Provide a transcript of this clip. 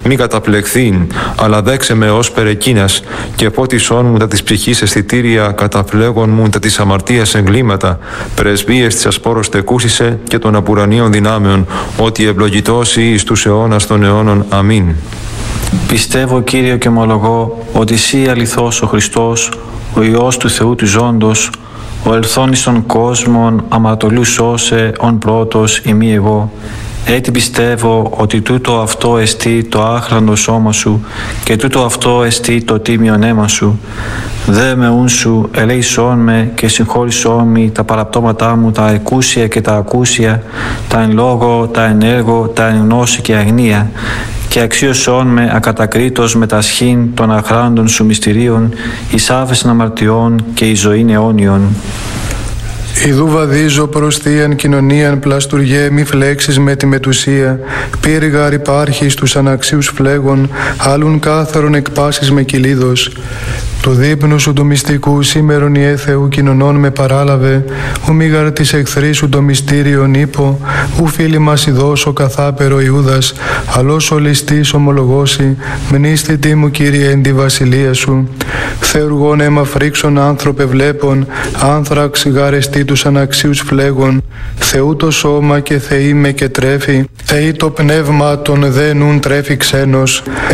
μη καταπλεχθήν, αλλά δέξε με ως περεκίνας, και φώτισόν μου τα της ψυχής αισθητήρια, καταφλέγον μου τα της αμαρτίας εγκλήματα, πρεσβείες της ασπόρος τεκούσισε και των απουρανίων δυνάμεων, ότι ευλογητός εις τους αιώνας των αιώνων. Αμήν. Πιστεύω, Κύριε, και ομολογώ ότι Εσύ αληθώς ο Χριστός, ο Υιός του Θεού του Ζώντος, ο ελθόν εις των κόσμων, αμαρτωλού σώσε, ον πρώτος ημί εγώ. Έτσι πιστεύω ότι τούτο αυτό εστί το άχραντο σώμα Σου και τούτο αυτό εστί το τίμιον αίμα Σου. Δε με ούν Σου, ελέησόν με και συγχώρησόν με τα παραπτώματά μου, τα εκούσια και τα ακούσια, τα εν λόγω, τα εν έργο, τα εν γνώση και αγνία, και αξίωσόν με ακατακρίτως με τα σχήν των αχράντων Σου μυστηρίων, εις άφεσιν αμαρτιών και εις ζωήν αιώνιον. Ιδού βαδίζω προς θείαν κοινωνίαν πλαστουργέ, μη φλέξεις με τη μετουσία. Πύργαρ υπάρχεις τους αναξίους φλέγων, άλλουν κάθαρον εκπάσεις με κυλίδος. Του δείπνου Σου του μυστικού σήμερον Ιε Θεού κοινωνών με παράλαβε, ου μήγαρ της εχθρής Σου το μυστήριον ύπο, ου φίλοι μας ειδώσω καθάπερο Ιούδας, αλλός ο ληστής ομολογώσει, μνήστητή μου Κύριε εν τη βασιλεία Σου. Θεουργών αίμα φρίξον άνθρωπε βλέπων, άνθραξ γαρεστή τους αναξίους φλέγων, Θεού το σώμα και Θεή με και τρέφει, Θεή το πνεύμα των δε νουν τρέφει ξένος.